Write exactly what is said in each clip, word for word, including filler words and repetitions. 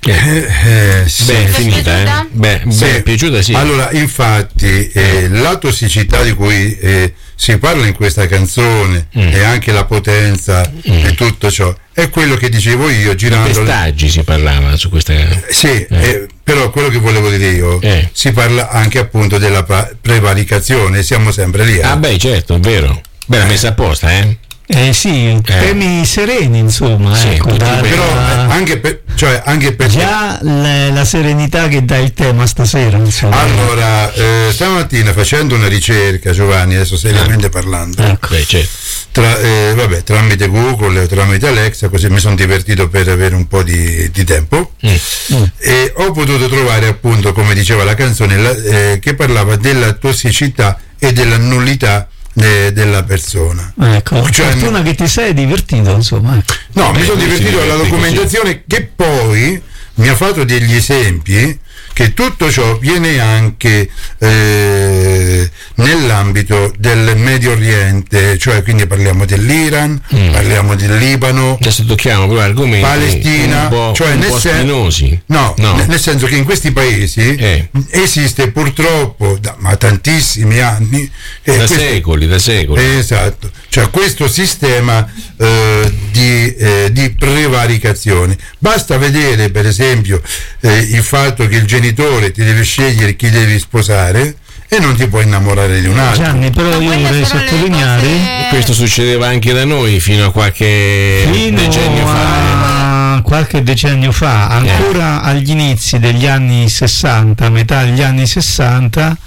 Eh, eh, sì. Beh, è finita, eh? Beh, sì. beh, è piaciuta, sì. Allora, infatti, eh, la tossicità di cui eh, si parla in questa canzone mm. e anche la potenza mm. e tutto ciò è quello che dicevo io girando. Di pestaggi si parlava su questa. Sì, eh. Eh, però quello che volevo dire io eh. si parla anche appunto della prevaricazione, siamo sempre lì. Eh. Ah, beh, certo, è vero. Beh, l'ha messa apposta, eh? Eh sì, eh. temi sereni, insomma, sì, ecco, da, però eh, anche per, cioè anche per già la, la serenità che dà il tema stasera, insomma. Allora, eh, stamattina facendo una ricerca, Giovanni, adesso seriamente ah. parlando, ecco. Beh, certo. tra, eh, vabbè, tramite Google, tramite Alexa, così mi sono divertito per avere un po' di, di tempo mm. Mm. e ho potuto trovare appunto, come diceva la canzone, la, eh, che parlava della tossicità e della nullità De, della persona. Ecco, cioè, fortuna che ti sei divertito, insomma. No, Beh, mi sono divertito alla documentazione così. Che poi mi ha fatto degli esempi che tutto ciò viene anche eh, nell'ambito del Medio Oriente, cioè quindi parliamo dell'Iran, mm. parliamo del Libano, adesso tocchiamo però argomenti Palestina, un po', cioè un nel, po' sen- no, no. nel senso che in questi paesi eh. esiste purtroppo da ma tantissimi anni eh, da questo, secoli, da secoli. Esatto, cioè questo sistema eh, di, eh, di prevaricazione. Basta vedere per esempio eh, il fatto che il genitore ti deve scegliere chi devi sposare e non ti puoi innamorare di un altro. Gianni, però io vorrei sottolineare cose... questo succedeva anche da noi fino a qualche fino decennio fa. A qualche decennio fa, ancora eh. agli inizi degli anni sessanta, metà degli anni sessanta,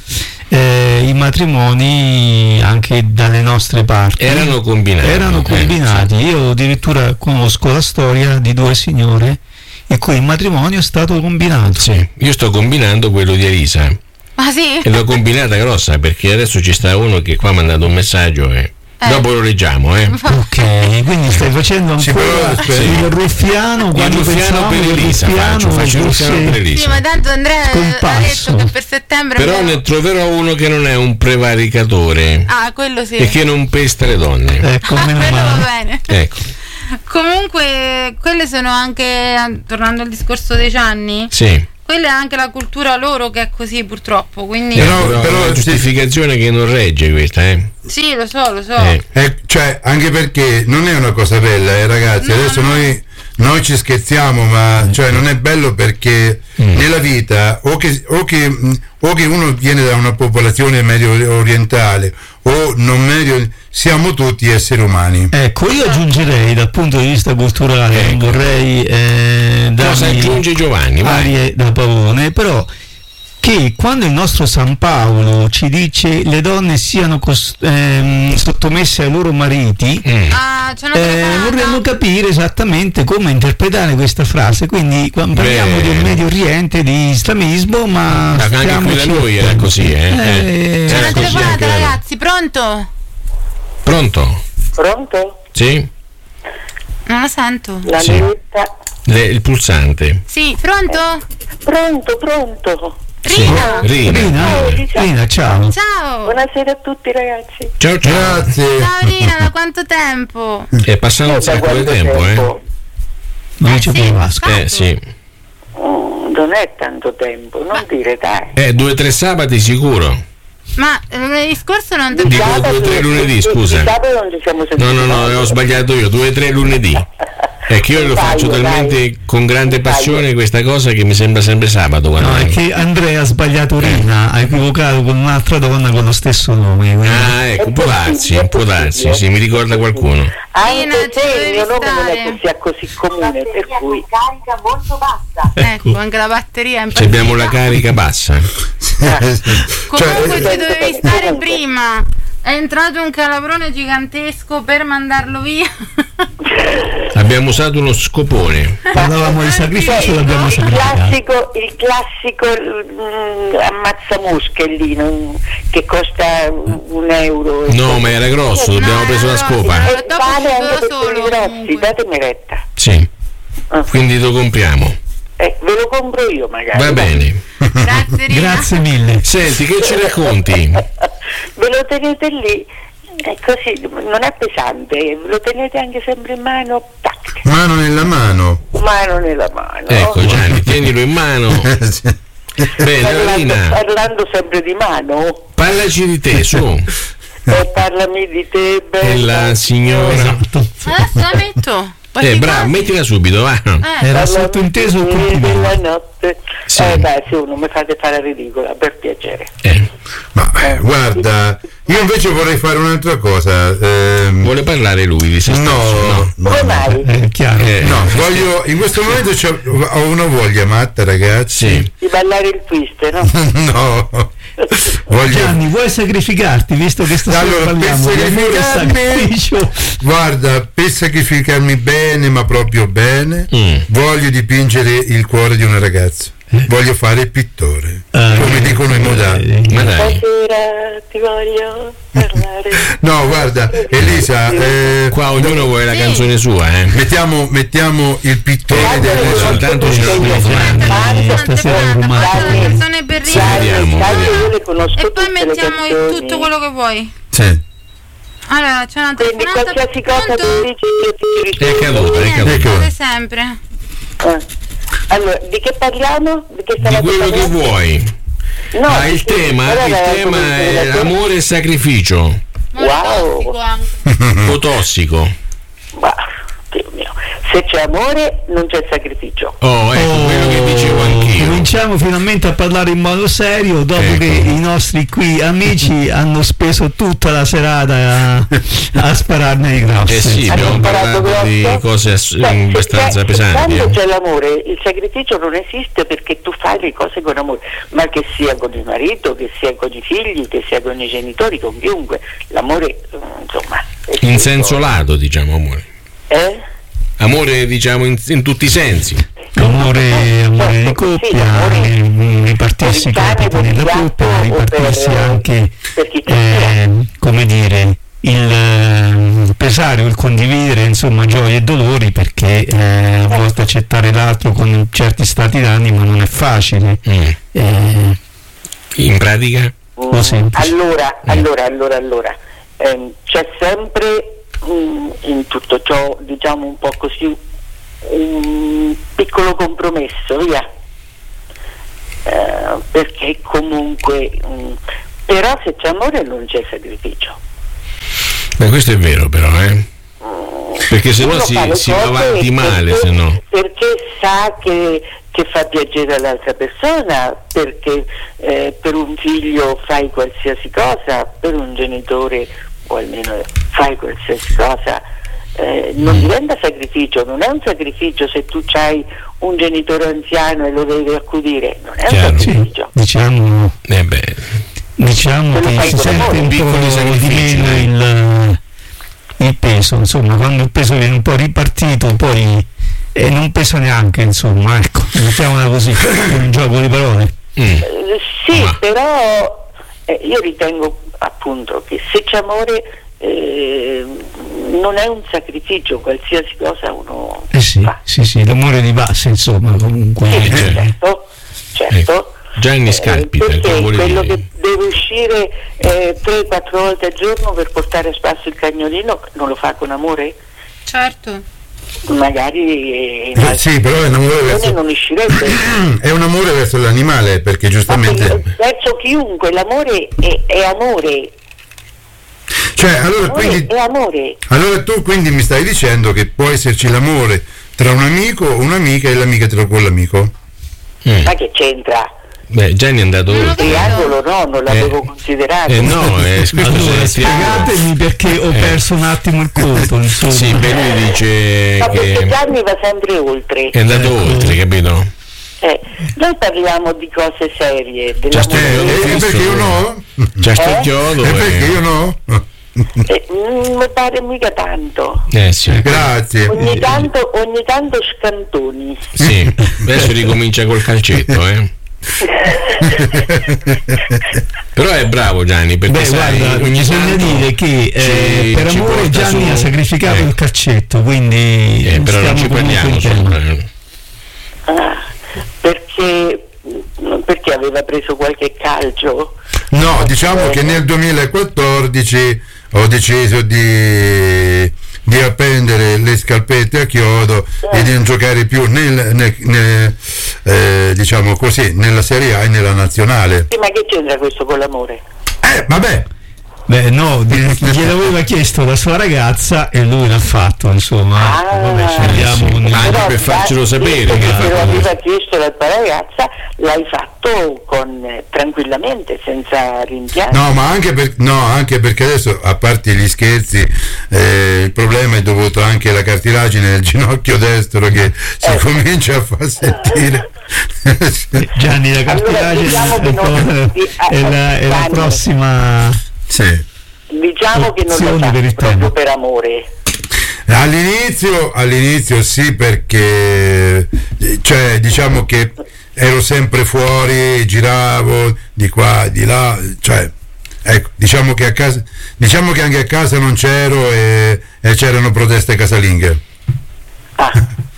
eh, i matrimoni anche dalle nostre parti erano combinati. Erano combinati. Eh, sì. Io addirittura conosco la storia di due signore e cui il matrimonio è stato combinato. Sì, io sto combinando quello di Elisa. Ah sì? E l'ho combinata grossa perché adesso ci sta uno che qua mi ha mandato un messaggio e eh. dopo lo leggiamo, eh. Ok, quindi stai facendo ancora sì, il ruffiano quando il ruffiano per Elisa, faccio, faccio il ruffiano per Elisa. Sì, ma tanto Andrea ha detto che per settembre però ne troverò uno che non è un prevaricatore. Ah, quello sì. E che non pesta le donne. Ecco, meno quello male. va bene. Ecco. Comunque quelle sono anche, tornando al discorso dei Gianni, sì, quella è anche la cultura loro che è così purtroppo, quindi eh, però, però, però è una giustificazione sì. che non regge questa, eh? Sì, lo so, lo so eh. Eh, cioè anche perché non è una cosa bella, eh, ragazzi, no, adesso no. noi noi ci scherziamo, ma cioè non è bello perché mm. nella vita o che, o, che, o che uno viene da una popolazione medio orientale o non medio, siamo tutti esseri umani. Ecco, io aggiungerei dal punto di vista culturale, ecco. non vorrei eh, cosa aggiunge Giovanni? Arie da pavone, però che quando il nostro San Paolo ci dice le donne siano cost- ehm, sottomesse ai loro mariti, mm. ah, eh, vorremmo capire esattamente come interpretare questa frase. Quindi quando parliamo Beh. del Medio Oriente, di islamismo, ma anche qui da noi era così, eh? eh, c'è una così telefonata, ragazzi, pronto? Pronto? Pronto? Sì? Non la sento. La sì. Le, il pulsante. Sì, pronto? Eh, pronto, pronto. Rina. Sì. Rina. Rina. Oh, diciamo. Rina, ciao. Ciao. Buonasera a tutti ragazzi. Ciao, ciao. Grazie. Ciao Rina, da quanto tempo? È passato un sacco di tempo, tempo, eh? Non eh, ci sì, provo. Eh sì. Oh, non è tanto tempo, non dire dai. Eh, due o tre sabati sicuro. Ma lunedì scorso non ti Dico due o tre lunedì, scusa. Non ci siamo no, no, no, ho sbagliato io, due o tre lunedì. È che io lo faccio dai, talmente dai. con grande passione dai. questa cosa che mi sembra sempre sabato. No, è che Andrea ha sbagliato Rina, ha equivocato con un'altra donna con lo stesso nome. Quindi... Ah, ecco, può darsi, può darsi, sì, mi ricorda qualcuno. Anche se il mio nome non è che sia così comune, per cui carica molto bassa. Ecco, anche la batteria è un po'. Abbiamo la carica bassa. Comunque ci dovevi stare prima. È entrato un calabrone gigantesco per mandarlo via. Abbiamo usato uno scopone. Parlavamo di sacrificio, l'abbiamo il sacrificato. classico, il classico mm, ammazzamusche lì, non, che costa un euro. No, ma era grosso, dobbiamo no, preso la scopa. E vale anche per quelli grossi, datemi retta. Sì. Ah. Quindi lo compriamo. Eh, ve lo compro io magari. Va bene. Grazie Rina. Grazie mille. Senti, che ci racconti? Ve lo tenete lì, è così, non è pesante, ve lo tenete anche sempre in mano, tac. Mano nella mano. mano nella mano. Ecco Gianni, tienilo in mano. Bene, parlando, Lina, parlando sempre di mano, parlaci di te, su. eh, parlami di te, bella. E la signora. Esatto. Adesso la metto. Eh, bravo, mettila subito, va. Eh, Era sottointeso il complimento. della notte. Sì. Eh beh, se uno mi fate fare ridicola, per piacere. Eh, Ma eh, guarda, io invece vorrei fare un'altra cosa. ehm, vuole parlare lui di se stesso? no, no, Come mai? È chiaro. Eh, no, voglio, in questo momento c'ho- ho una voglia matta, ragazzi. Sì. Di ballare il twist, no? No, voglio. Gianni, vuoi sacrificarti visto che stasera Allora, per parliamo di amore e sacrificarmi- sacrificio? Guarda, per sacrificarmi bene, ma proprio bene, Mm. voglio dipingere il cuore di una ragazza. Voglio fare il pittore, Eh, come dicono i moderni. eh, Ma dai. Stasera ti voglio parlare. No, guarda, Elisa, eh, Qua ognuno vuole la Sì. canzone sua, eh. mettiamo, mettiamo il pittore Guarda, del io soltanto ci conosco sono tutte domande. le canzoni. stasera Guarda, rumato. faccio le canzoni per Sì, ridere. vediamo, Sai, vediamo. io le conosco E poi tutte le mettiamo il canzoni. tutto quello che vuoi. Sì. Allora, c'è una Quindi telefonata. qualsiasi cosa tu Pronto? dici io ti È rispondo. caduta, è Niente, caduta. fate sempre. Eh. Allora, di che parliamo? Di che Di stavate quello che parlando? vuoi. No, Ah, il sì, tema, però il era tema come- è amore e sacrificio. Wow. Molto tossico anche. O tossico. Ma, Dio mio, se c'è amore non c'è sacrificio. Oh, ecco, Oh, quello che dicevo anch'io. Cominciamo finalmente a parlare in modo serio dopo Ecco. che i nostri qui amici hanno speso tutta la serata a, a spararne i grossi. Eh sì, abbiamo Hanno sparato parlato di grosso? cose ass- Beh, se abbastanza c'è- pesanti. Quando eh. c'è l'amore, il sacrificio non esiste perché tu fai le cose con amore, ma che sia con il marito, che sia con i figli, che sia con i genitori, con chiunque. L'amore, eh, insomma. è In tutto- senso lato, diciamo, amore. Eh? Amore, diciamo, in, in tutti i sensi. Amore, amore di Certo, sì, coppia, amore eh, ripartirsi i per il cane, compiti per il nella gatto coppia, o ripartirsi per- anche, per chi eh, come dire, il eh, pesare o il condividere insomma gioie e dolori, perché eh, a volte accettare l'altro con certi stati d'animo non è facile. Mm. Eh, In pratica? Lo semplice. Allora, Mm. allora, allora, allora, ehm, c'è sempre mm, in tutto ciò, diciamo un po' così, un piccolo compromesso, via. Eh, perché comunque, mm, però se c'è amore non c'è sacrificio. Beh, questo è vero però, eh. Perché se no Uno si, fa le si va cose avanti male, perché- se no. Perché sa che, che fa piacere all'altra persona, perché eh, per un figlio fai qualsiasi cosa, per un genitore o almeno fai qualsiasi cosa, eh, non diventa sacrificio, non è un sacrificio se tu hai un genitore anziano e lo devi accudire, non è Chiaro. un sì, sacrificio. diciamo, Eh beh, diciamo Quello che fai si con sente amore. un Piccoli po' di sacrifici, meno eh. il, il peso, insomma, quando il peso viene un po' ripartito poi eh, non pesa neanche, insomma, ecco, mettiamola così, è un gioco di parole. mm. Eh, sì, Ma- però eh, io ritengo appunto che se c'è amore eh, non è un sacrificio, qualsiasi cosa uno Eh sì, fa. sì, sì, l'amore di base, insomma, comunque. Sì, Eh, certo, certo. Gianni Eh, Scalpita, perché che vuole quello dire? che deve uscire eh, tre quattro volte al giorno per portare a spasso il cagnolino non lo fa con amore? Certo. Magari eh, in Eh, altre sì, però è un amore situazioni verso, non uscirebbe. è un amore verso l'animale, perché Ma giustamente. per- verso chiunque l'amore è, è amore, Cioè, allora, amore quindi, è amore. allora tu quindi mi stai dicendo che può esserci l'amore tra un amico, un'amica e l'amica tra quell'amico? Mm. Ma che c'entra? Beh, Gianni è andato Non lo oltre. Triangolo no, non l'avevo Eh, considerato. Eh no, eh, questo Allora, se è triangolo. spiegatemi perché ho Eh. perso un attimo il conto, insomma. Sì, beh, lui dice Ma perché che Gianni va sempre oltre. è andato oltre, capito? Eh, noi parliamo di cose serie, Già sto- Eh, dell'amore. eh, perché io no? C'è sto Eh? chiodo. E perché eh. io no? Eh, non mi pare mica tanto. Eh sì. Grazie. Ogni tanto, ogni tanto scantoni. Sì, adesso ricomincia col calcetto, eh. Però è bravo Gianni, perché Beh, sai, guarda, ogni bisogna tanto dire che eh, ci- per ci amore porta Gianni su- ha sacrificato eh. il calcetto, quindi Eh, però non stiamo ci comunque prendiamo in tema. sopra. eh. Ah, perché, perché aveva preso qualche calcio? No, diciamo che nel duemilaquattordici ho deciso di, di appendere le scarpette a chiodo eh. e di non giocare più nel, nel, nel eh, diciamo così, nella Serie A e nella nazionale. Sì, ma che c'entra questo con l'amore? Eh, vabbè. Beh, no, gliel'aveva chiesto la sua ragazza e lui l'ha fatto, insomma. Ah, vabbè, scegliamo sì. un... Ma anche però, per farcelo sapere che che se lo fa- aveva chiesto la tua ragazza, l'hai fatto con, eh, tranquillamente, senza rimpianti. No, ma anche, per, no, anche perché adesso, a parte gli scherzi, eh, il problema è dovuto anche alla cartilagine del ginocchio destro che si Eh. comincia a far sentire. Gianni, la cartilagine Allora, diciamo che è, non- è la, è la Gianni. prossima... Sì. Diciamo che non Opzioni lo per il fa proprio tema. per amore. All'inizio, all'inizio sì, perché cioè diciamo che ero sempre fuori, giravo di qua, di là, cioè ecco, diciamo che a casa, diciamo che anche a casa non c'ero e, e c'erano proteste casalinghe. Ah.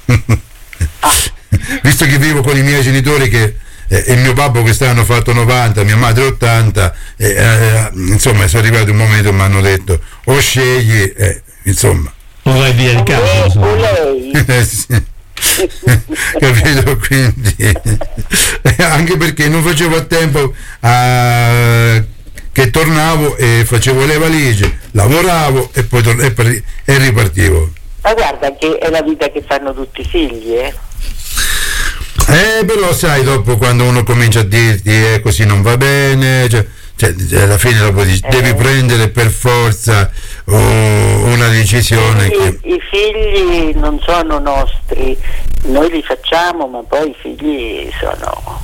Visto che vivo con i miei genitori che eh, il mio babbo quest'anno ha fatto novanta, mia madre ottanta, eh, eh, insomma sono arrivato un momento e mi hanno detto o scegli, eh, insomma. O vai via di casa, O insomma. lei. Eh, sì. Capito? Quindi anche perché non facevo a tempo a, che tornavo e facevo le valigie, lavoravo e poi tor- e, par- e ripartivo. Ma guarda che è la vita che fanno tutti i figli, eh? Eh, però sai, dopo quando uno comincia a dirti eh, così non va bene, cioè, cioè, alla fine dopo dici, Eh. devi prendere per forza oh, una decisione I, che... I figli non sono nostri, noi li facciamo, ma poi i figli sono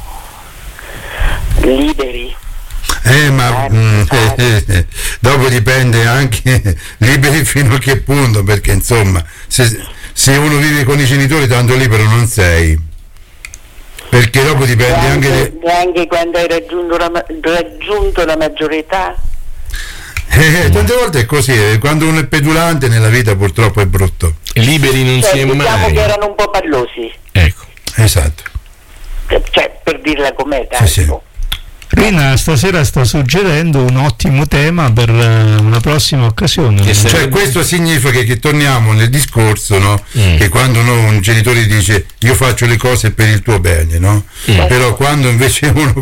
liberi. Eh, ma mm, eh, eh, eh, dopo dipende anche liberi fino a che punto, perché insomma, se, se uno vive con i genitori tanto libero non sei. Perché dopo dipende anche... Neanche, De... neanche quando hai raggiunto la, ma- raggiunto la maggiore età. Eh, tante volte è così, eh, quando uno è petulante nella vita purtroppo è brutto. Liberi non Cioè, si è diciamo mai. che erano un po' pallosi, Ecco. Esatto. cioè per dirla com'è, Sì, sì. tanto. Rina stasera sta suggerendo un ottimo tema per eh, una prossima occasione. Che se- Cioè questo significa che torniamo nel discorso, no? Mm. Che quando uno, un genitore dice io faccio le cose per il tuo bene, no? Mm. Però quando invece uno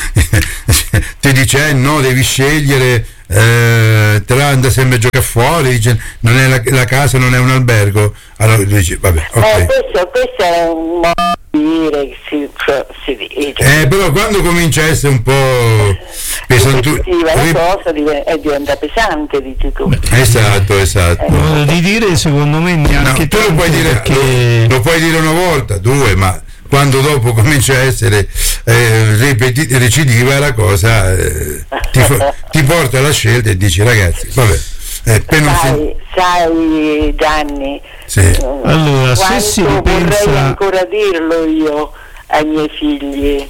ti dice eh, no, devi scegliere, eh, te la anda sempre a giocare fuori, dice non è la, la casa non è un albergo, allora tu dici vabbè, ok. Eh, questo, questo è un modo di dire che si, cioè, si dice. Eh, però quando comincia a essere un po' pesantu- Ripetitiva rip- la cosa div- e diventa pesante, dici tu. esatto, esatto. Modo di dire secondo me No, neanche tu lo tanto, puoi dire, perché lo, lo puoi dire una volta, due, ma quando dopo comincia a essere eh, ripeti- recidiva la cosa, eh, ti, fa- ti porta alla scelta e dici ragazzi, vabbè, eh, per non Sai, fin- sai Gianni, Sì. eh, Allora, se quanto si vorrei ripensa- ancora dirlo io ai miei figli.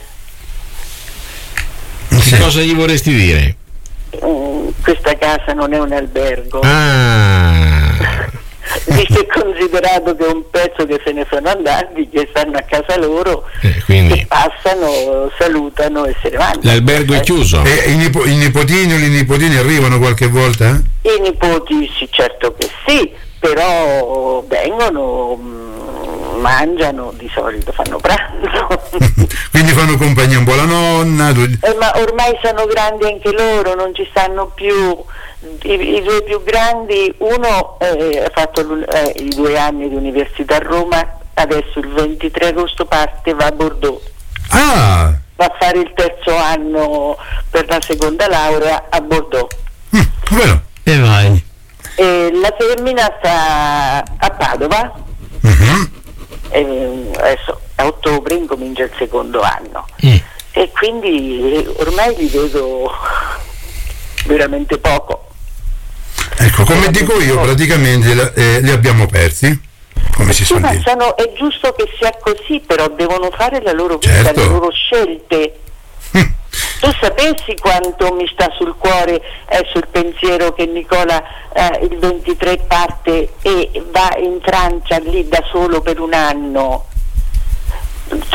Che Sì. cosa gli vorresti dire? Mm, questa casa non è un albergo. Ah, Visto e considerato che è un pezzo che se ne sono andati, che stanno a casa loro, eh, che quindi passano, salutano e se ne vanno. l'albergo è Eh, chiuso. E i, nipo- i nipotini o i nipotini arrivano qualche volta? I nipoti sì, certo che sì, però vengono, mm, mangiano, di solito fanno pranzo. Quindi fanno compagnia un po' alla nonna. tu- Eh, ma ormai sono grandi anche loro, non ci stanno più. I, i due più grandi, uno eh, ha fatto l'un- eh, i due anni di università a Roma, adesso il ventitré agosto parte, va a Bordeaux, Ah, va a fare il terzo anno per la seconda laurea a Bordeaux. mm, vero. e vai. E la femmina sta a Padova, Mhm. e adesso a ottobre incomincia il secondo anno. Mm. E quindi eh, ormai li vedo veramente poco. Ecco, come dico io, praticamente la- eh, li abbiamo persi, come si Sì, suol ma dire. sono- è giusto che sia così, però devono fare la loro vita, Certo. le loro scelte. Mm. Tu sapessi quanto mi sta sul cuore e sul pensiero che Nicola eh, il ventitré parte e va in Francia lì da solo per un anno,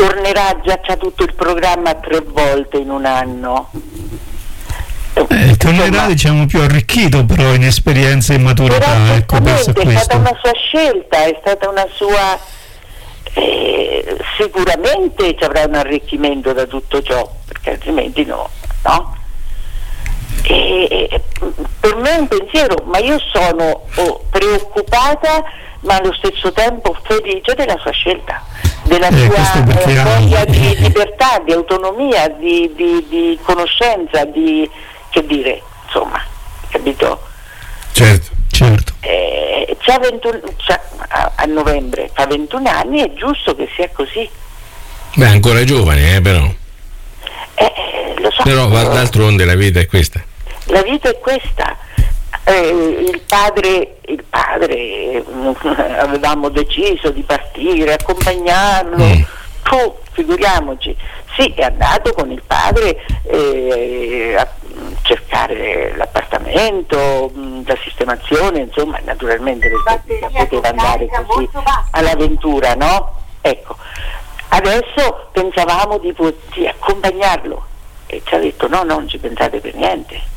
tornerà, già c'ha tutto il programma tre volte in un anno. Eh, tu generale diciamo più arricchito però in esperienza e maturità, però ecco, penso a è questo. stata una sua scelta, è stata una sua eh, sicuramente ci avrà un arricchimento da tutto ciò, perché altrimenti no, no? E, e, per me è un pensiero, ma io sono oh, preoccupata ma allo stesso tempo felice della sua scelta, della Eh, sua questo perché eh, ha- voglia di libertà, di autonomia, di, di, di conoscenza, di che dire, insomma, capito? Certo. Certo. Eh, c'ha ventuno, c'ha, a, a novembre fa ventuno anni, è giusto che sia così. Beh, ancora giovane, eh, però. Eh, eh, lo so, Però va- però d'altronde la vita è questa. la vita è questa. Eh, il padre, il padre eh, avevamo deciso di partire, accompagnarlo. Mm. Tu, figuriamoci, sì, è andato con il padre eh, a cercare l'appartamento, mh, la sistemazione, insomma, naturalmente perché non poteva andare così all'avventura, no? Ecco, adesso pensavamo di, po- di accompagnarlo e ci ha detto no, no, non ci pensate per niente.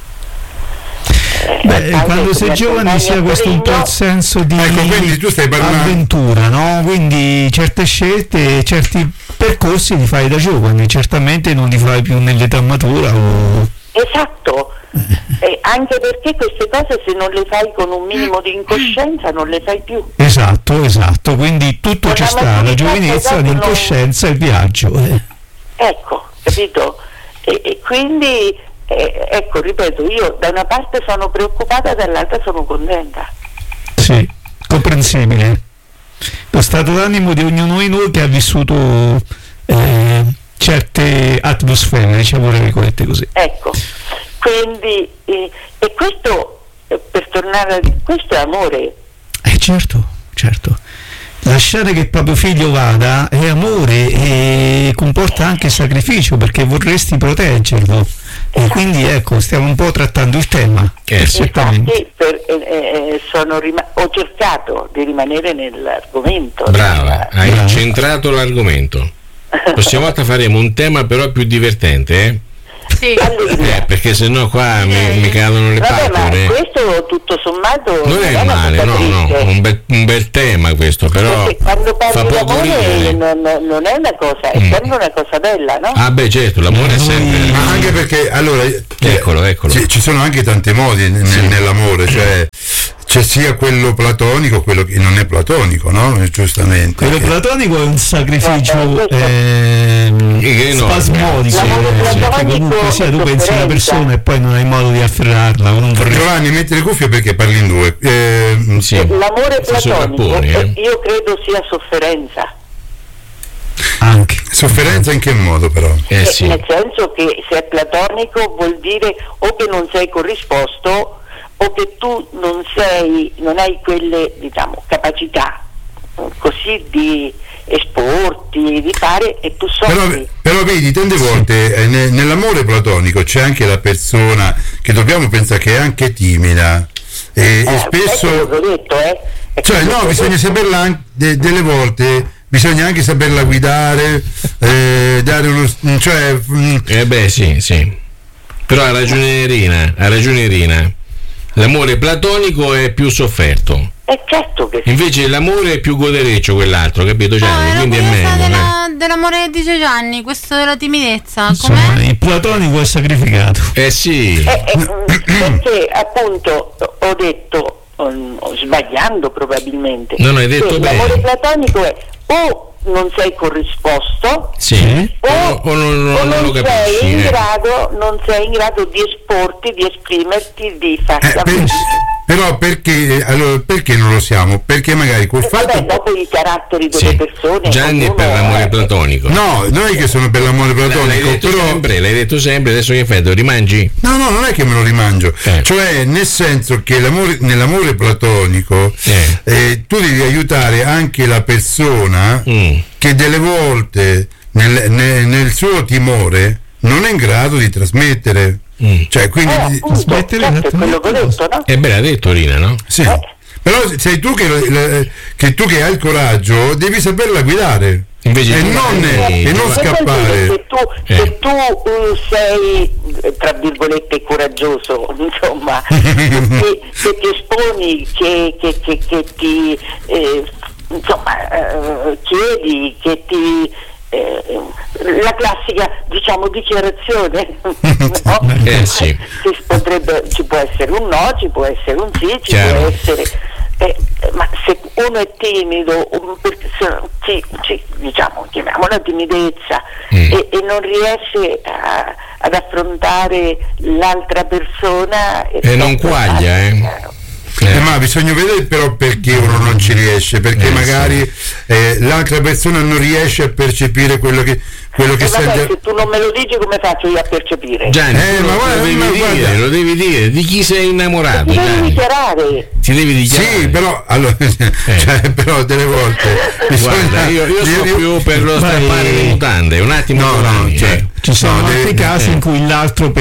Eh, Beh, ha quando detto, sei mi giovane si ha accompagna questo un po' Torino. il senso di Ecco, quindi tu stai parlando- avventura, no? Quindi certe scelte, certi percorsi li fai da giovane, certamente non li fai più nell'età matura o... Esatto, eh, anche perché queste cose se non le fai con un minimo di incoscienza non le fai più. Esatto, esatto, quindi tutto Con ci la sta, la maturità, giovinezza, esatto, l'incoscienza e il viaggio. eh. Ecco, capito? E, e quindi, eh, ecco, ripeto, io da una parte sono preoccupata, dall'altra sono contenta. Sì, comprensibile. Lo stato d'animo di ognuno di noi che ha vissuto eh, certe atmosfere, diciamo tra virgolette così. Ecco, quindi, eh, e questo, eh, per tornare a questo è amore. Eh certo, certo. Lasciare che il proprio figlio vada è amore e comporta anche sacrificio perché vorresti proteggerlo. E quindi ecco, stiamo un po' trattando il tema. Eh, sì. Certamente. Infatti per, eh, eh, sono rima- ho cercato di rimanere nell'argomento. Brava, hai Brava. centrato l'argomento. La prossima volta faremo un tema però più divertente, eh? Sì. Allegria. Eh, perché sennò qua mi, mi cadono le Vabbè, ma pattine. questo tutto sommato Non è una male, cosa no, no, triste. un bel, un bel tema questo, però Perché quando fa parli poco d'amore ridere. non, non è una cosa, è Mm. sempre una cosa bella, no? Ah beh certo, l'amore è sempre... Ma anche perché allora eh, Eccolo, eccolo. ci, ci sono anche tanti modi nel- Sì. nell'amore, cioè c'è sia quello platonico, quello che non è platonico, no? Giustamente. Quello platonico è un sacrificio Guarda, questo- ehm, Che no. spasmodico, L'amore eh, perché platonico comunque sia è tu pensi a una sofferenza. persona e poi non hai modo di afferrarla o non vorresti- Giovanni, metti le cuffie perché parli in due. Eh, Sì. L'amore Si platonico sovrappone, eh. eh, io credo sia sofferenza, anche. Sofferenza in che modo però? Eh Eh, sì. nel senso che se è platonico vuol dire o che non sei corrisposto o che tu non sei, non hai quelle, diciamo, capacità eh, così di esporti, di fare e tu Però, soffri. però vedi, tante volte eh, ne- nell'amore platonico c'è anche la persona che dobbiamo pensare che è anche timida e, e Eh, spesso... ecco, l'ho detto, eh. È Cioè quello no, che ho bisogna detto. saperla anche, de- delle volte bisogna anche saperla guidare, eh, dare uno... cioè... mm, Eh beh sì, sì. Però ha ragione Irina, ha ragione Irina. L'amore platonico è più sofferto. È certo che sì. Invece l'amore è più godereccio quell'altro, capito No, Gianni? ero Quindi è curiosa meglio. eh. della- dell'amore che dice Gianni, questo della timidezza. Insomma, Com'è? il platonico è sacrificato. Eh, eh sì. Eh, eh, perché appunto ho detto, um, sbagliando probabilmente, No, no, hai detto che bene. l'amore platonico è o non sei corrisposto Sì. o, O, o non, non- o non lo non capisci. sei in eh. grado non sei in grado di esporti, di esprimerti, di far eh, sapere. per- però perché, allora, perché non lo siamo? Perché magari col E fatto... vabbè, dopo i caratteri delle Sì. persone Gianni è ognuno per l'amore è- platonico. No, non è che sono per l'amore L'hai platonico, detto però... sempre, l'hai detto sempre, adesso che fai? Te lo rimangi? No, no, non è che me lo rimangio, Eh. cioè nel senso che l'amore, nell'amore platonico Eh. eh, tu devi aiutare anche la persona Mm. che delle volte nel, nel- nel suo timore non è in grado di trasmettere. Mm. Cioè, quindi, Eh, appunto, smettere certo, è quello che ho detto, no? E beh, l'ha detto Rina, no? sì. Però sei tu che, che tu che hai il coraggio, devi saperla guidare. Invece e tu- non, eh, e non eh, scappare. Se tu, Eh. se tu uh, sei, eh, tra virgolette, coraggioso, insomma, che, che ti esponi, che, che, che, che ti eh, insomma, eh, chiedi, che ti eh, la classica, diciamo, dichiarazione, no? Eh, sì. Ci potrebbe, ci può essere un no, ci può essere un sì, ci Chiaro. può essere eh, ma se uno è timido, um, perché se- ci, ci, diciamo, chiamiamola timidezza, Mm. e, e non riesce a- ad affrontare l'altra persona, E non quaglia, eh. Eh, ma bisogna vedere però perché uno non ci riesce, perché Eh, magari eh, l'altra persona non riesce a percepire quello che, quello che E vabbè, sente. se tu non me lo dici, come faccio io a percepire? Gianni, Eh, tu ma lo, guarda, lo devi ma dire, guarda. lo devi dire, di chi sei innamorato, Ti devi Gianni. dichiarare. Ti devi dichiarare. Sì, però, allora, cioè, però delle volte bisogna- Guarda, io, io sto io- più per lo Vai. strappare le mutande, un attimo. No, no, Giovanni, cioè, eh. Ci sono No, altri deve- casi eh. in cui l'altro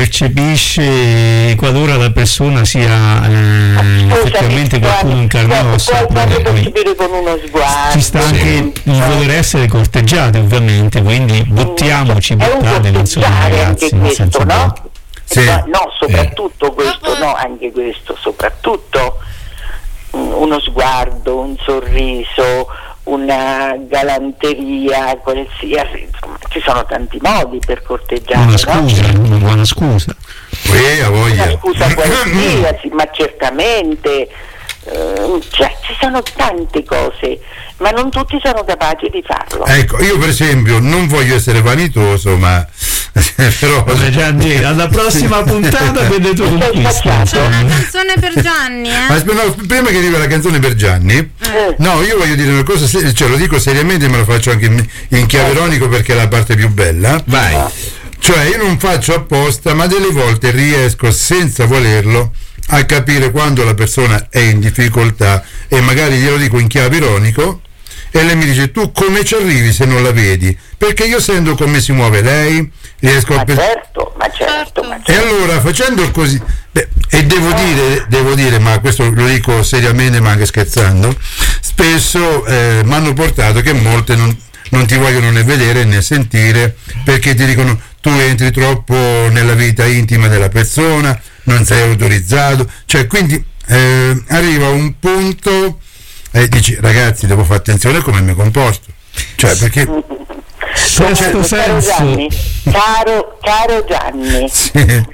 percepisce qualora la persona sia eh, effettivamente qualcuno in carne e ossa. Puoi vabbè, anche poi percepire con uno sguardo. ci sta anche il voler essere corteggiati, ovviamente, quindi buttiamoci, È un buttate, non sono corteggiare ragazzi, anche nel questo, senso no? Sì. No, no, soprattutto questo, Dopo- no, anche questo, soprattutto mm, uno sguardo, un sorriso, una galanteria, qualsiasi, insomma, ci sono tanti modi per corteggiare, una no? scusa, una buona scusa. Eh, ha voglia. Una scusa qualsiasi, ma certamente, eh, cioè, ci sono tante cose, ma non tutti sono capaci di farlo. Ecco, io per esempio non voglio essere vanitoso, ma però Vabbè, Gianni, alla prossima puntata vede tu conquista. C'è una canzone per Gianni, Ma eh? aspetta, no, prima che arrivi la canzone per Gianni, Eh. no, io voglio dire una cosa, se- cioè lo dico seriamente, ma lo faccio anche in, in chiave ironico perché è la parte più bella. Vai. Cioè io non faccio apposta, ma delle volte riesco senza volerlo a capire quando la persona è in difficoltà e magari glielo dico in chiave ironico e lei mi dice: tu come ci arrivi se non la vedi? Perché io sento come si muove lei, riesco a Ma per- certo, ma certo, ma e certo. allora facendo così, beh, e devo dire, devo dire, ma questo lo dico seriamente ma anche scherzando, spesso eh, mi hanno portato che molte non, non ti vogliono né vedere né sentire perché ti dicono tu entri troppo nella vita intima della persona, non sei autorizzato, cioè quindi eh, arriva un punto e dici ragazzi devo fare attenzione a come mi comporto, cioè perché Sesto Caro senso. Gianni, caro, caro Gianni, sì,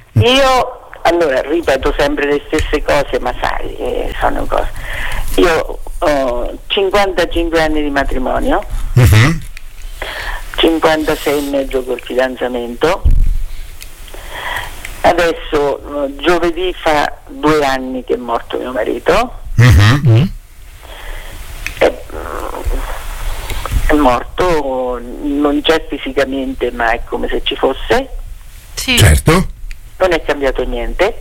io allora ripeto sempre le stesse cose, ma sai, eh, sono cose. Io ho cinquantacinque anni di matrimonio, mhm, cinquantasei e mezzo col fidanzamento. Adesso eh, giovedì fa due anni che è morto mio marito. mhm. Mm? È, è morto, non c'è fisicamente, ma è come se ci fosse. Sì. Certo. Non è cambiato niente.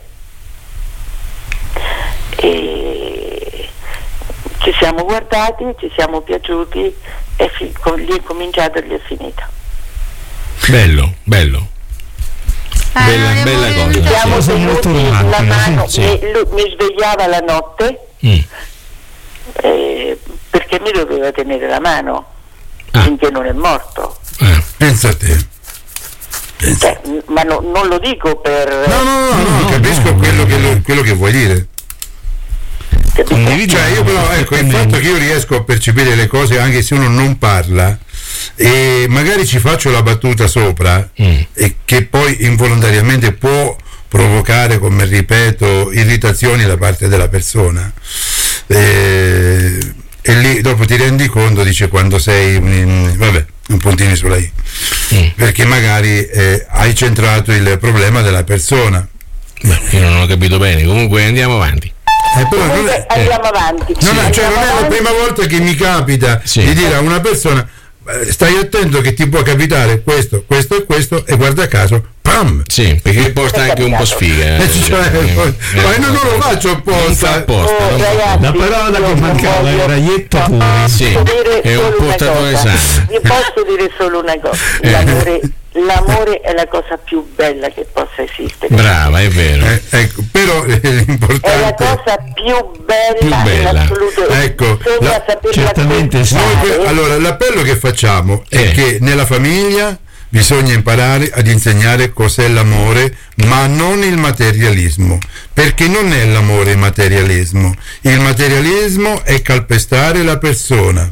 E ci siamo guardati, ci siamo piaciuti, e fi- con- lì è cominciato e lì è finita. Bello, bello. Eh, Bella- non bella avevo cosa. niente- Siamo cosa molto tenuti romantica, la mano, sì. mi, lui mi svegliava la notte Mm. eh, perché mi doveva tenere la mano Ah. finché non è morto. Eh. Pensa a te. Pensa. Cioè, n- ma no- non lo dico per No, no, no, no, no, capisco no, quello, no. che, lo- quello che vuoi dire. capito? Condividi- Cioè, io però, ecco, il fatto che io riesco a percepire le cose anche se uno non parla e magari ci faccio la battuta sopra Mm. e che poi involontariamente può provocare, come ripeto, irritazioni da parte della persona. E, e lì dopo ti rendi conto, dice, quando sei in- vabbè, un puntino sulla i, Mm. perché magari eh, hai centrato il problema della persona. Beh, io non ho capito bene, comunque andiamo avanti. Eh, però non Comunque è, andiamo avanti. non è- cioè, non Andiamo è la avanti. prima volta che mi capita Sì. di dire a una persona eh, stai attento che ti può capitare questo, questo e questo, e guarda caso, pam! Sì, perché porta anche un po' sfiga. Eh, cioè, Eh, poi- eh, ma non lo faccio Non fa apposta. apposta. Oh, non fa ragazzi, La parola io che non mancava voglio- era ietto no, pure. Sì, posso dire è un solo una portatore cosa. sano. Vi posso dire solo una cosa. Eh. L'amore, l'amore è la cosa più bella che possa esistere. Brava, è vero. Eh, ecco, però eh, l'importante è la cosa più bella, Più bella. in assoluto. Ecco, Bisogna la- saperla certamente sì. Noi apprezzare. que- allora, l'appello che facciamo Eh. è che nella famiglia bisogna imparare ad insegnare cos'è l'amore, ma non il materialismo, perché non è l'amore il materialismo. Il materialismo è calpestare la persona.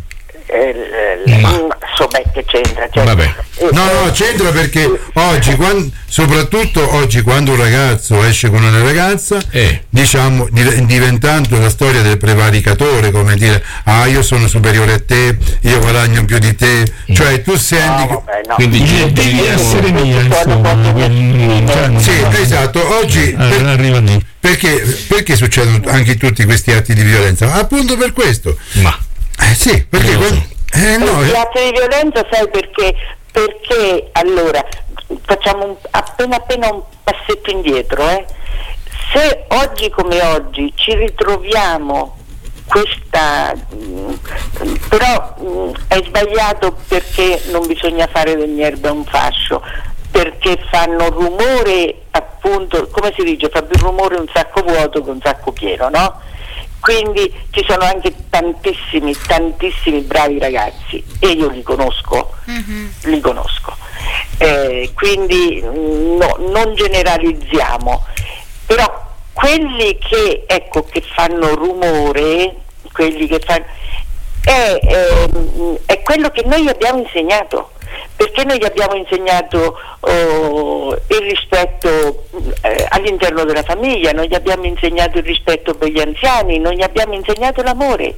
Eh, eh, Ma- insomma, che c'entra? Cioè, Vabbè. eh, No, no, c'entra perché oggi, quan- soprattutto oggi, quando un ragazzo esce con una ragazza, Eh. diciamo, div- diventando la storia del prevaricatore, come dire, ah, io sono superiore a te, io guadagno più di te, cioè tu senti no, che... vabbè, no. Quindi ci Devi diriamo- essere mia, insomma, quel- cioè, Sì, esatto, oggi... Ah, per- arriva lì. perché, perché succedono anche tutti questi atti di violenza? Appunto per questo. Ma Eh sì, perché... Non lo so. quan- eh, no, Gli eh, atti di violenza, sai perché? Perché allora facciamo un- appena appena un passetto indietro, eh? Se oggi come oggi ci ritroviamo questa mh, però mh, è sbagliato, perché non bisogna fare dell'erba un fascio, perché fanno rumore, appunto, come si dice, fa più rumore un sacco vuoto che un sacco pieno, no? Quindi ci sono anche tantissimi, tantissimi bravi ragazzi, e io li conosco, li conosco. Eh, quindi mh, no, non generalizziamo, però quelli che, ecco, che fanno rumore, quelli che fanno, è, ehm, è quello che noi abbiamo insegnato. Perché noi gli abbiamo insegnato oh, il rispetto eh, all'interno della famiglia, non gli abbiamo insegnato il rispetto per gli anziani, non gli abbiamo insegnato l'amore.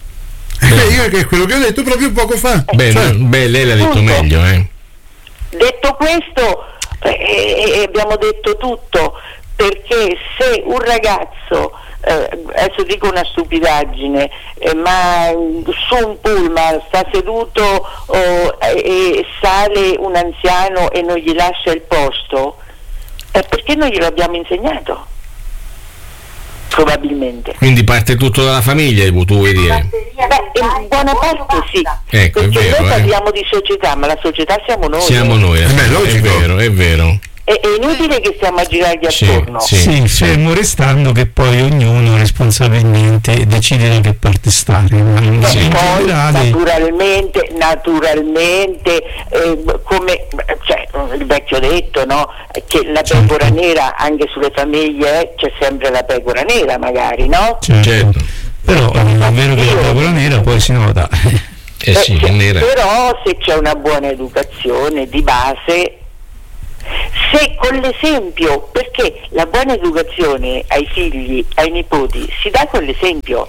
eh, io che è quello che ho detto proprio poco fa. beh, Cioè, no, beh, lei l'ha detto Punto. meglio, eh. Detto questo, eh, eh, abbiamo detto tutto, perché se un ragazzo, eh, adesso dico una stupidaggine, eh, ma mm, su un pullman sta seduto oh, e, e sale un anziano e non gli lascia il posto, è perché non glielo abbiamo insegnato, probabilmente. Quindi parte tutto dalla famiglia, tu vuoi dire? Beh, in buona parte sì, Ecco, è perché vero, noi eh. parliamo di società, ma la società siamo noi. Siamo noi, Eh beh, è logico. vero, è vero. È, è inutile che stiamo a girargli Sì, attorno. sì. Sì, fermo restando che poi ognuno responsabilmente decide da che parte stare, ma in Beh, in poi generale naturalmente, naturalmente eh, come cioè, il vecchio detto, no? Che la pecora nera, anche sulle famiglie eh, c'è sempre la pecora nera, magari, no? certo. Certo. Però eh, è vero che la pecora nera poi si nota. Eh sì, Eh, è nera. Però se c'è una buona educazione di base, se con l'esempio, perché la buona educazione ai figli, ai nipoti, si dà con l'esempio.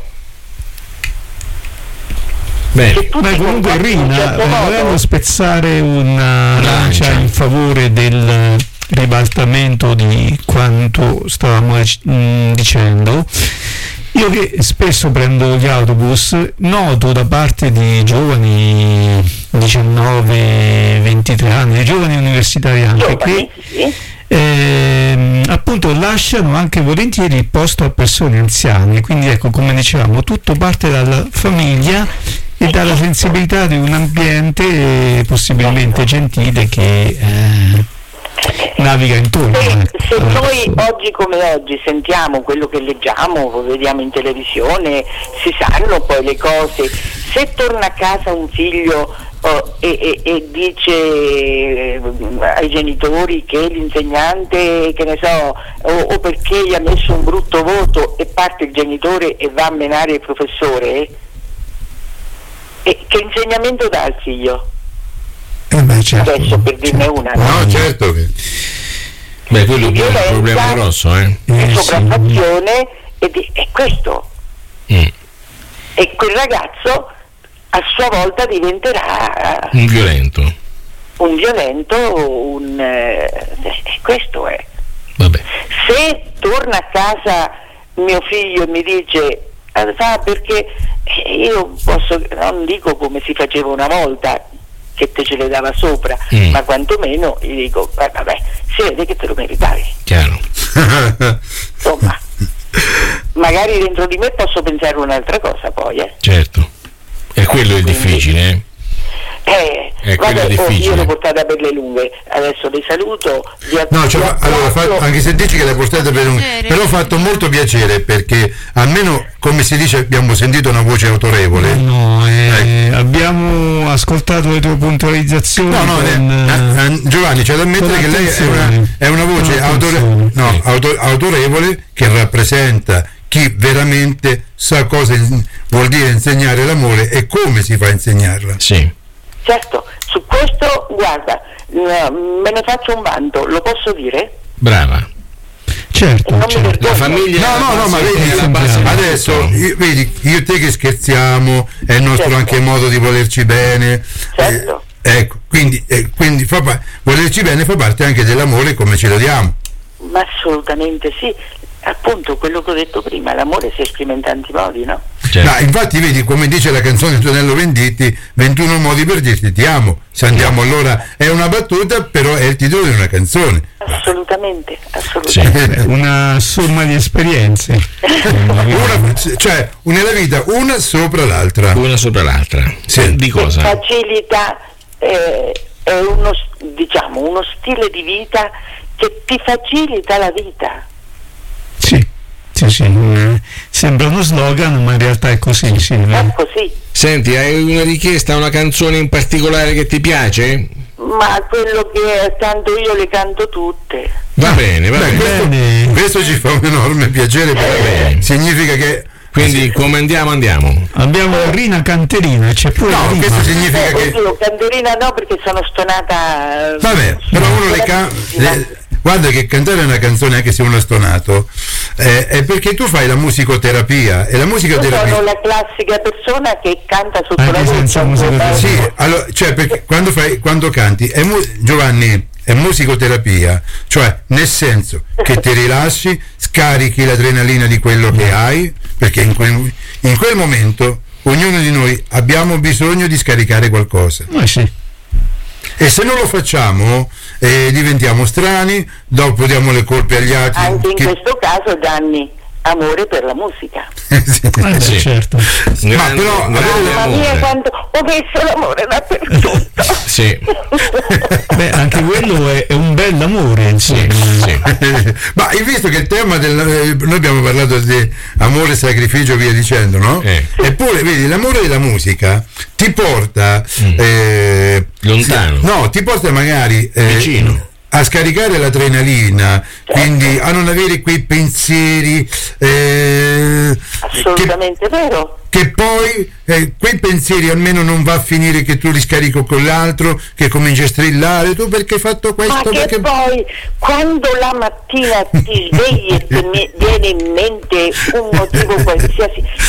Beh, Se tu Ma ti comunque comporti in un Rina, certo modo- volendo spezzare una lancia in favore del ribaltamento di quanto stavamo mh, dicendo, io che spesso prendo gli autobus noto da parte di giovani diciannove ventitré anni, di giovani universitari anche, Giovani, che sì. ehm, appunto lasciano anche volentieri il posto a persone anziane, quindi ecco, come dicevamo, tutto parte dalla famiglia e dalla sensibilità di un ambiente possibilmente gentile che eh, naviga intorno. Se, ecco, se alla noi persona. oggi come oggi sentiamo quello che leggiamo, vediamo in televisione, si sanno poi le cose, se torna a casa un figlio oh, e, e- e dice eh, ai genitori che l'insegnante, che ne so, o, o perché gli ha messo un brutto voto, e parte il genitore e va a menare il professore, e che insegnamento dà al figlio? Eh beh, certo, Adesso per dirne certo. una, no? No, certo che... beh, quello di è un violenza, problema grosso, eh. Eh, di sì. sopraffazione, e di, è questo. Mm. E quel ragazzo a sua volta diventerà Un violento. un violento, un eh, questo è. Vabbè. Se torna a casa mio figlio e mi dice "Ah, sa perché io posso, non dico come si faceva una volta che te ce le dava sopra, Mm. ma quantomeno gli dico "Eh, vabbè, si vede che te lo meritavi", Chiaro. insomma. Magari dentro di me posso pensare un'altra cosa poi, eh. Certo. E quello è Quindi- difficile, eh. Eh, Eh, quello vabbè, è oh, difficile. io l'ho portata per le lunghe, adesso li saluto. Vi No, cioè, vi allora, fa- abbraccio. anche se dici che l'hai portata per un... Piacere. però ho fatto molto piacere perché almeno, come si dice, abbiamo sentito una voce autorevole. No, eh, abbiamo ascoltato le tue puntualizzazioni. No, no, con, eh, ah, ah, Giovanni, c'è da ammettere con che lei è una, attenzione. è una voce Con autore- attenzione. no, Sì. auto- autorevole che rappresenta chi veramente sa cosa in- vuol dire insegnare l'amore e come si fa a insegnarla. Sì. Certo, su questo, guarda, mm, me ne faccio un vanto, lo posso dire? Brava. Certo, Non mi certo. vergogno. La famiglia No, no, no, ma è vedi, la base di adesso tutto. io, vedi, io e te che scherziamo, è il nostro Certo. anche modo di volerci bene. Certo. Eh, ecco, quindi, eh, quindi fa pa- volerci bene fa parte anche dell'amore come ce lo diamo. Ma assolutamente sì, appunto quello che ho detto prima, l'amore si esprime in tanti modi, no? Certo. Ma infatti vedi come dice la canzone di Tonello Venditti, ventuno modi per dirti ti amo. Se andiamo allora è una battuta, però è il titolo di una canzone. Assolutamente, Sì. assolutamente. Una somma di esperienze. Una, cioè, nella vita una sopra l'altra. Una sopra l'altra. Sì. Di Che cosa? facilita, eh, è uno, diciamo, uno stile di vita che ti facilita la vita. Sì, sì, sì. eh, Sembra uno slogan, ma in realtà è così. Sì, È eh. così. Senti, hai una richiesta, una canzone in particolare che ti piace? Ma quello che tanto io le canto tutte. Va bene, va Beh, bene. questo, Bene. questo ci fa un enorme piacere perché significa che Quindi come andiamo, andiamo. Abbiamo Rina Canterina, c'è pure no, Rina. questo significa Eh, che oddio, cantorina no, perché sono stonata. vabbè, però uno le, ca- le- guarda che cantare una canzone anche se uno è stonato eh, è perché tu fai la musicoterapia e la Io musicoterapia sono la classica persona che canta sotto Anche la senza voce. musicoterapia. sì, allora, cioè perché quando fai quando canti è mu- Giovanni è musicoterapia, cioè nel senso che ti rilassi, scarichi l'adrenalina di quello che hai, perché in quel, in quel momento ognuno di noi abbiamo bisogno di scaricare qualcosa. Eh sì. E se non lo facciamo eh, diventiamo strani, dopo diamo le colpe agli altri. Anche in che- questo caso, Gianni, amore per la musica. Sì. Eh beh, Sì. certo. Grande- però, grande Mamma mia, amore. quanto ho messo l'amore dappertutto. Sì, Beh, anche quello è, è un bel amore, sì, insomma. sì. Ma hai visto che il tema del eh, noi abbiamo parlato di amore, sacrificio, via dicendo, no? Eh. Eppure, vedi, l'amore della musica ti porta Mm. eh, Lontano. sì, no, ti porta magari eh, Vicino. a scaricare l'adrenalina, quindi a non avere quei pensieri eh, che, Assolutamente vero. che poi eh, quei pensieri almeno non va a finire che tu li scarico con l'altro, che cominci a strillare tu perché hai fatto Ma questo, che perché poi quando la mattina ti svegli e ti mi- viene in mente un motivo qualsiasi,